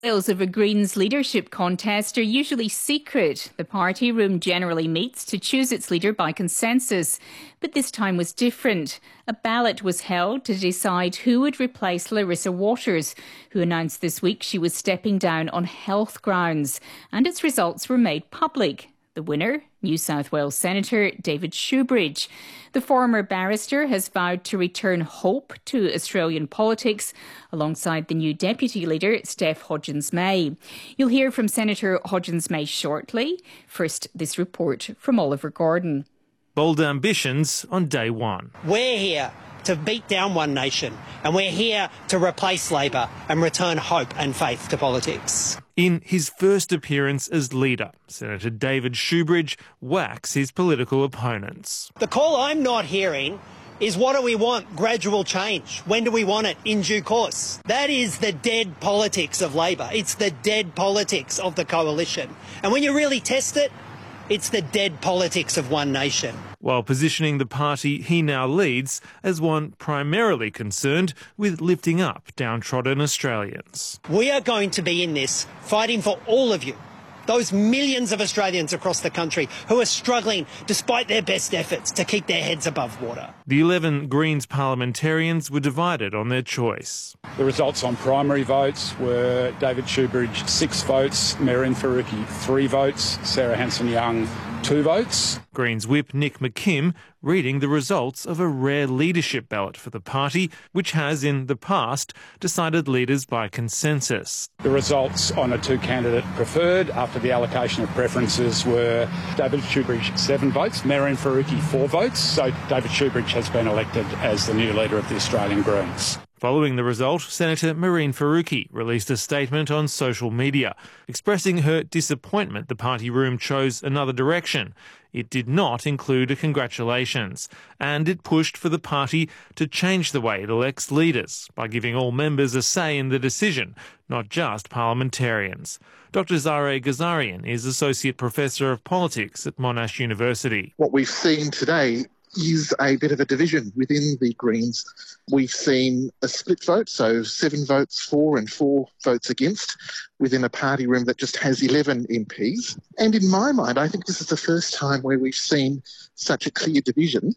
Details of a Greens leadership contest are usually secret. The party room generally meets to choose its leader by consensus. But this time was different. A ballot was held to decide who would replace Larissa Waters, who announced this week she was stepping down on health grounds. And its results were made public. The winner, New South Wales Senator David Shoebridge. The former barrister has vowed to return hope to Australian politics alongside the new Deputy Leader, Steph Hodgins-May. You'll hear from Senator Hodgins-May shortly. First, this report from Oliver Gordon. Bold ambitions on day one. We're here to beat down One Nation, and we're here to replace Labor and return hope and faith to politics. In his first appearance as leader, Senator David Shoebridge whacks his political opponents. The call I'm not hearing is, what do we want? Gradual change. When do we want it? In due course. That is the dead politics of Labor. It's the dead politics of the coalition. And when you really test it, it's the dead politics of One Nation. While positioning the party he now leads as one primarily concerned with lifting up downtrodden Australians. We are going to be in this fighting for all of you, those millions of Australians across the country who are struggling despite their best efforts to keep their heads above water. The 11 Greens parliamentarians were divided on their choice. The results on primary votes were David Shoebridge 6 votes, Mehreen Faruqi 3 votes, Sarah Hanson-Young 2 votes. Greens whip Nick McKim reading the results of a rare leadership ballot for the party, which has in the past decided leaders by consensus. The results on a 2-candidate preferred after the allocation of preferences were David Shoebridge 7 votes, Mehreen Faruqi 4 votes. So David Shoebridge has been elected as the new leader of the Australian Greens. Following the result, Senator Mehreen Faruqi released a statement on social media, expressing her disappointment the party room chose another direction. It did not include a congratulations, and it pushed for the party to change the way it elects leaders by giving all members a say in the decision, not just parliamentarians. Dr Zahra Ghazarian is Associate Professor of Politics at Monash University. What we've seen today is a bit of a division within the Greens. We've seen a split vote, so 7 votes for and 4 votes against, within a party room that just has 11 MPs. And in my mind, I think this is the first time where we've seen such a clear division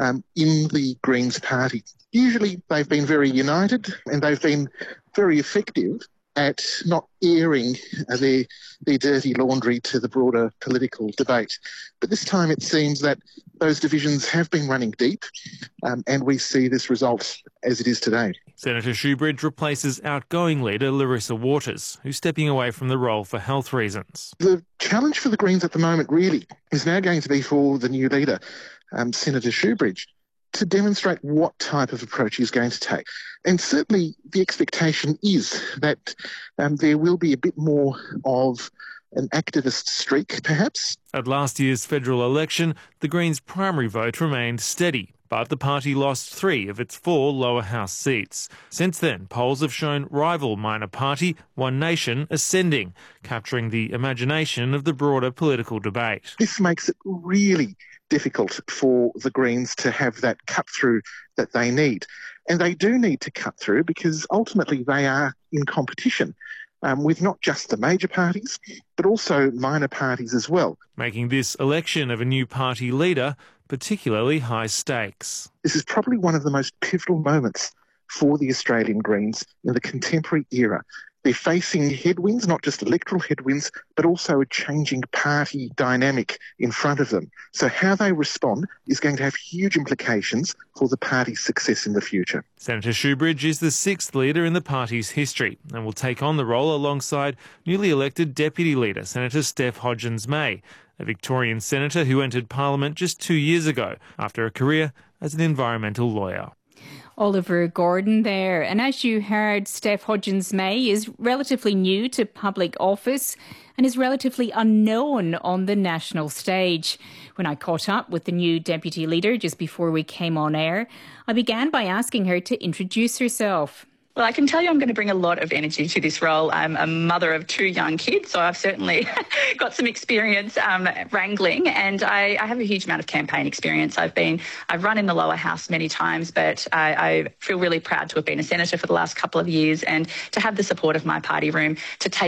in the Greens party. Usually they've been very united and they've been very effective at not airing their dirty laundry to the broader political debate. But this time it seems that those divisions have been running deep, and we see this result as it is today. Senator Shoebridge replaces outgoing leader Larissa Waters, who's stepping away from the role for health reasons. The challenge for the Greens at the moment really is now going to be for the new leader, Senator Shoebridge, to demonstrate what type of approach he's going to take. And certainly the expectation is that there will be a bit more of an activist streak, perhaps. At last year's federal election, the Greens' primary vote remained steady, but the party lost 3 of its 4 lower house seats. Since then, polls have shown rival minor party, One Nation, ascending, capturing the imagination of the broader political debate. This makes it really difficult for the Greens to have that cut-through that they need. And they do need to cut through because ultimately they are in competition with not just the major parties, but also minor parties as well. Making this election of a new party leader particularly high stakes. This is probably one of the most pivotal moments for the Australian Greens in the contemporary era. They're facing headwinds, not just electoral headwinds, but also a changing party dynamic in front of them. So how they respond is going to have huge implications for the party's success in the future. Senator Shoebridge is the 6th leader in the party's history and will take on the role alongside newly elected Deputy Leader Senator Steph Hodgins-May, a Victorian senator who entered Parliament just 2 years ago after a career as an environmental lawyer. Oliver Gordon there. And as you heard, Steph Hodgins-May is relatively new to public office and is relatively unknown on the national stage. When I caught up with the new deputy leader just before we came on air, I began by asking her to introduce herself. Well, I can tell you I'm going to bring a lot of energy to this role. I'm a mother of 2 young kids, so I've certainly got some experience wrangling, and I have a huge amount of campaign experience. I've run in the lower house many times, but I feel really proud to have been a senator for the last couple of years and to have the support of my party room to take